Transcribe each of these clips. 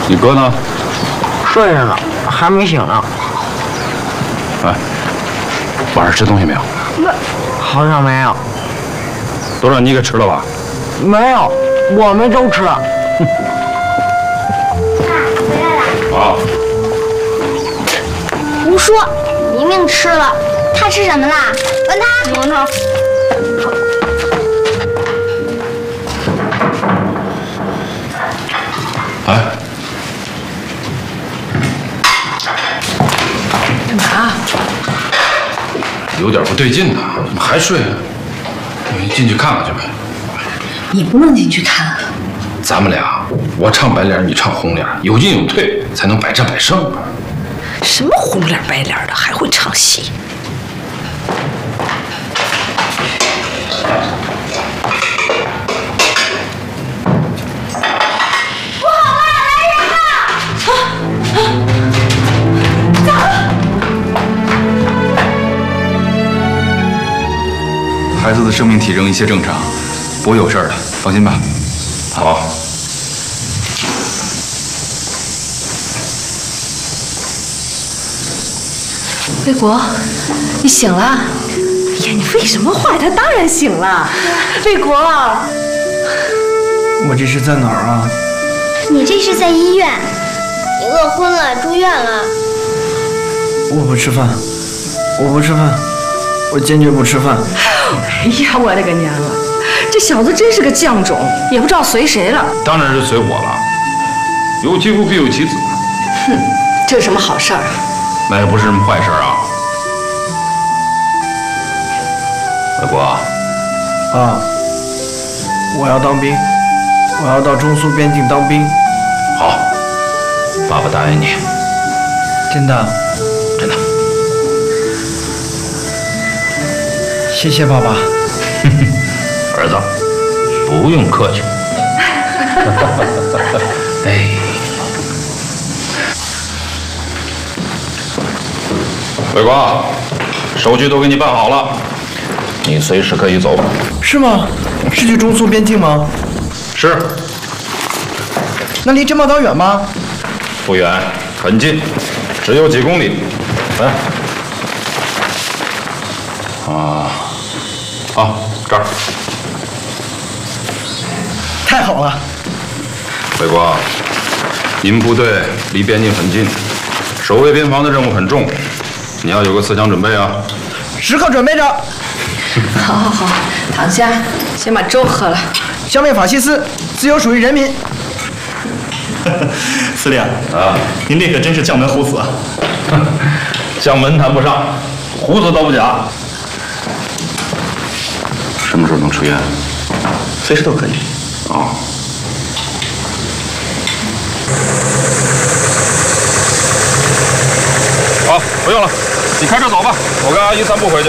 你哥呢？ 睡着呢，还没醒呢。 哎，晚上吃东西没有？ 好像没有。 都让你给吃了吧？ 没有，我们都吃。 啊， 胡说，明明吃了。他吃什么啦？问他。 问他。 哎， 干嘛？ 有点不对劲呢，怎么还睡啊？你进去看看去呗。 你不能进去看。 咱们俩，我唱白脸，你唱红脸，有进有退，才能百战百胜啊。 什么红脸白脸的，还会唱戏？ 不好了，来人了！ 孩子的生命体征一切正常，不会有事儿的，放心吧。 好。 卫国，你醒了？哎呀，你废什么话？他当然醒了。卫国， 我这是在哪儿啊？ 你这是在医院，你饿昏了，住院了。 我不吃饭，我不吃饭，我坚决不吃饭。 哎呀，我的个娘啊！这小子真是个犟种，也不知道随谁了。 当然是随我了。有其父必有其子。 哼，这是什么好事儿啊？ 那也不是什么坏事啊。卫国， 啊，我要当兵，我要到中苏边境当兵。 好，爸爸答应你。 真的？ 真的。 谢谢爸爸。 儿子，不用客气。哎，伟国，手续都给你办好了，你随时可以走。 是吗？是去中苏边境吗？ 是。 那离珍宝岛远吗？ 不远，很近，只有几公里。来。啊，这儿。 太好了。 伟国，你们部队离边境很近，守卫边防的任务很重，你要有个思想准备啊。 时刻准备着。 好好好，躺下，先把粥喝了。 消灭法西斯，自由属于人民。 司令啊， 您这可真是将门虎子啊！ 将门谈不上，胡子都不假。什么时候能出院？ 随时都可以。 哦。好，不用了，你开车走吧，我跟阿姨散步回去。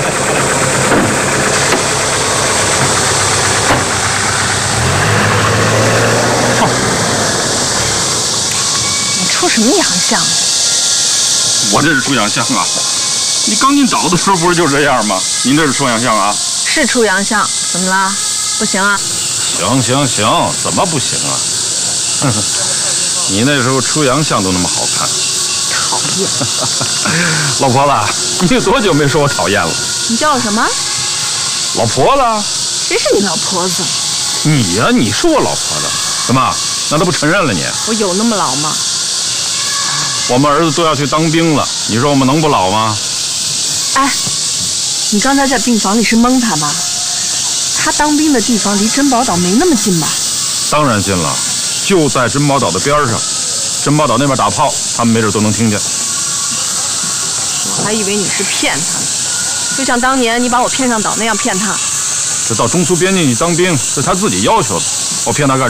你出什么洋相？ 我这是出洋相啊！你刚进岛的时候不是就这样吗？您这是出洋相啊？ 是出洋相，怎么了？不行啊？ 行行行，怎么不行啊？哼哼，你那时候出洋相都那么好看。 讨厌！ 老婆子，你有多久没说我讨厌了？ 你叫我什么？ 老婆子？ 谁是你老婆子？ 你呀，你是我老婆子。怎么？那都不承认了你？ 我有那么老吗？ 我们儿子都要去当兵了，你说我们能不老吗？ 哎，你刚才在病房里是蒙他吧？他当兵的地方离珍宝岛没那么近吧？ 当然近了，就在珍宝岛的边上。珍宝岛那边打炮，他们没准都能听见。 我还以为你是骗他呢，就像当年你把我骗上岛那样骗他。 这到中苏边境去当兵，是他自己要求的，我骗他干什么？